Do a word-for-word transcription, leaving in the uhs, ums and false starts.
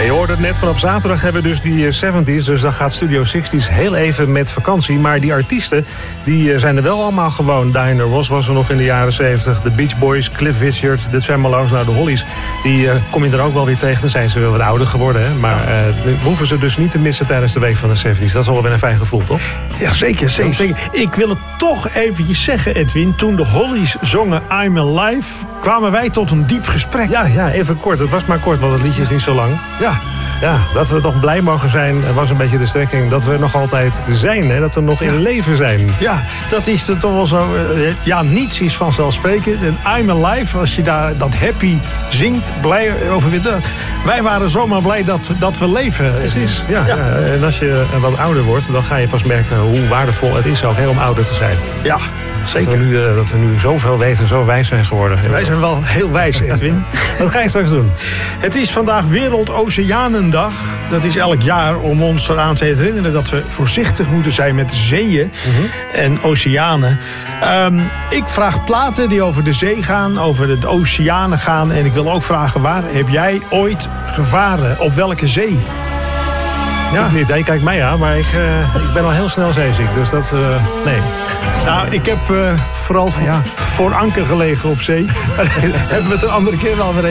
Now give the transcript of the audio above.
Je hoorde het net, vanaf zaterdag hebben we dus die zeventig's. Dus dan gaat Studio zestig's heel even met vakantie. Maar die artiesten die zijn er wel allemaal gewoon. Diana Ross was er nog in de jaren zeventig. De Beach Boys, Cliff Richard, de Tremolo's. Nou, de Hollies, die uh, kom je er ook wel weer tegen. Dan zijn ze wel wat ouder geworden. Hè? Maar uh, we hoeven ze dus niet te missen tijdens de week van de zeventig's. Dat is al wel weer een fijn gevoel, toch? Ja, zeker, zeker, zeker. Ik wil het toch eventjes zeggen, Edwin. Toen de Hollies zongen I'm Alive, kwamen wij tot een diep gesprek. Ja, ja, even kort. Het was maar kort, want het liedje is niet zo lang. Ja. Ja, dat we toch blij mogen zijn, was een beetje de strekking. Dat we nog altijd zijn, hè? Dat we nog in leven zijn. Ja, dat is er toch wel zo. Ja, niets is vanzelfsprekend. En I'm Alive, als je daar dat happy zingt, blij over. Wij waren zomaar blij dat, dat we leven. Precies, ja, ja. ja. En als je wat ouder wordt, dan ga je pas merken hoe waardevol het is ook hè, om ouder te zijn. Ja. Zeker. Dat we, nu, uh, dat we nu zoveel weten, zo wijs zijn geworden. Wij zijn wel heel wijs, Edwin. Wat ga je straks doen? Het is vandaag Wereldoceanendag. Dat is elk jaar om ons eraan te herinneren dat we voorzichtig moeten zijn met zeeën mm-hmm. en oceanen. Um, ik vraag platen die over de zee gaan, over de oceanen gaan. En ik wil ook vragen, waar heb jij ooit gevaren? Op welke zee? Ja. Ik niet, hij kijkt mij aan, maar ik, uh, ik ben al heel snel zeeziek, dus dat, uh, nee. Nou, ik heb uh, vooral voor, ja. voor anker gelegen op zee. Hebben we het een andere keer wel weer